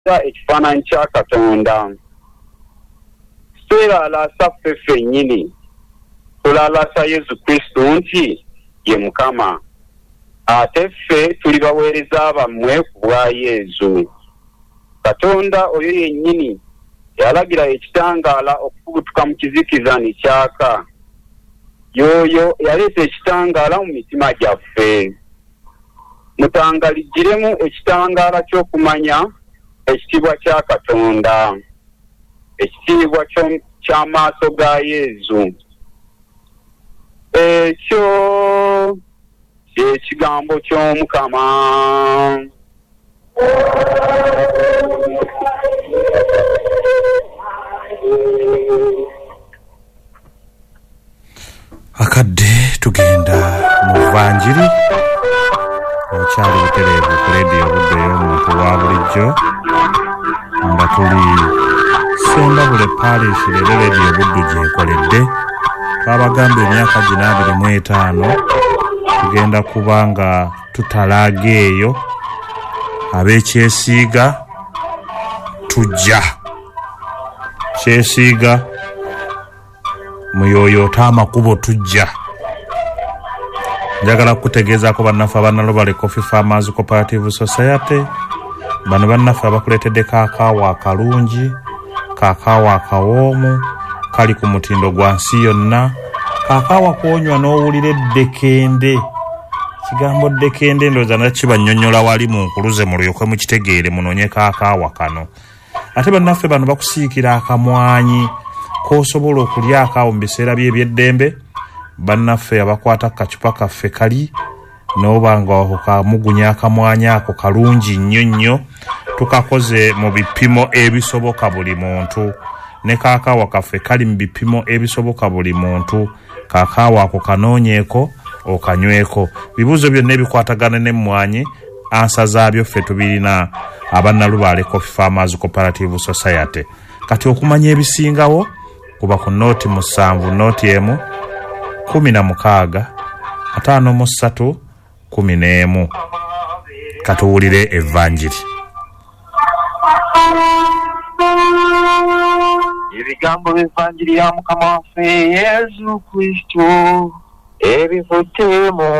ekifaananyi kya Katonda. Twelalasa ffe ffennyini, tulalasa Yesu Kristo nti ye Mukama, ate ffe tuli baweereza bammwe ku bwa Yesu. Katonda oyo yennyini yalagira ekitangaala okufubutuka mu kizikiza ne kyaka. Yoyo yaleeta ekitangaala mu mitima gyaffe. Mutangalijjiremu ekitangaala ky'okumanya ekitiibwa kya Katonda, ekitiibwa ky'amaaso ga Yesu. Ekyo ky'ekigambo ky'Omukama. Akadde tugenda mu Vanjiri okyali butereevu ku leediyo Buddo y'omuntu wa bulijjo nga tuli Sendabule Parish leero leediyo Buddo gyekoledde. Twabagamba emyaka 25 tugenda kuba nga tutalaaga eyo ab'ekyesiiga tujja kyesiiga muyoyoota amakubo tujja. Njagala kutegeezaako bannaffe abannalubale Coffee Farmers Cooperative Society, bano bannaffe abakuleetedde kaakaawa akalungi, kaakaawa akawoomu, kali ku mutindo gwa nsi yonna, kaakaawa kwonywa n'owulira eddekende. Kigambo ddekende ndowooza nakibannyonnyola wali mu nkuluze mulyoke mukitegeere munoonye kaakaawa kano. Ate bannaffe bano bakusiikira akamwanyi k'osobola okulya akaawo mu biseera bye eby'eddembe. Bannaffe abakwata kacupa kaffe kali n'oba nga okamugunya akamwanyi ako kalungi nnyo nnyo, tukakoze mu bipimo ebisoboka buli muntu. Ne kaakaawa kaffe kali mu bipimo ebisoboka buli muntu. Kaakaawa ako kanoonyeeko okanyweko. Bibuuzo byonna ebikwatagana n'emmwanyi ansa zaabyo ffe tubirina abannalubale Coffee Farmers Cooperative Society. Kati okumanya ebisingawo kuba ku nooti 7 nooti emu 16 53 11. Katuwulire Evanjiri. Ebigambo by'Evanjiri ya Mukama waffe Yesu Kristo ebivudde mu